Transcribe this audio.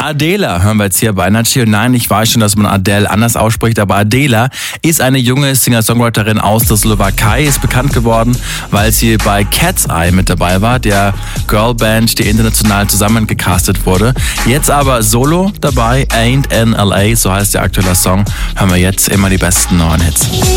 Adela hören wir jetzt hier bei Energy. Und nein, ich weiß schon, dass man Adele anders ausspricht, aber Adela ist eine junge Singer-Songwriterin aus der Slowakei, ist bekannt geworden, weil sie bei Cat's Eye mit dabei war, der Girlband, die international zusammengecastet wurde. Jetzt aber solo dabei, Ain't in LA, so heißt der aktuelle Song. Hören wir jetzt immer die besten neuen Hits.